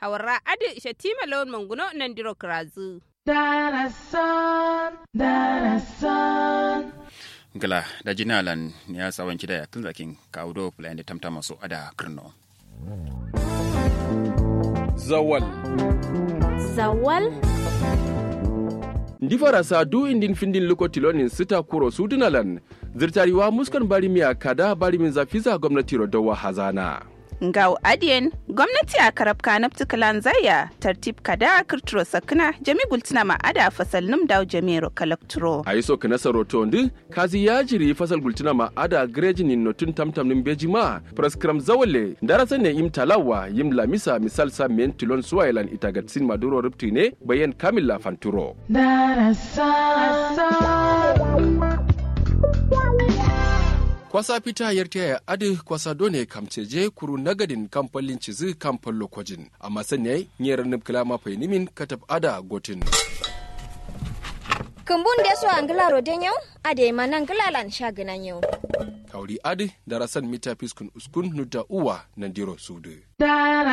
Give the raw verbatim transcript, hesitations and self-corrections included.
hawarra adi shatima lawan manguno nan diro krazu darasan darasan gala da jinalan ya tsawon kida ya kan zakin kawo plan da tamtama so ada krno zawal zawal ndi farasa du indin findin lokotilonin sita kuro sudunalan zirtariwa muskan bari miya kada bari min zafiza gwamnati rodowa hazana Ngau adiyen gwamnati a karabka na ptikalan zaya tartib kada kirturo sakina jami gultina ma ada fasal num daw jamiro kalakturo. A yi so kana saroto ndi kazi ya jiri fasal gultina ma ada grejin in notun tamtam nim bejima praskram zawale darasa ne im talawa yim lamisa misal sa men tilon suwailan itagatsin maduro riptine bayan kamilla fanturo. Darasa kwasa fita yarta ya adi kwasa done kamceje kuru nagadin kamfalin cizi kamfan lokojin amma sanya nyera nubkila mafai nimin katab ada gotin kumbun da so angla roden yau ade manan glalan shaganan yau kauri adi darasan mita fiskun uskun nuta uwa nandiro sudu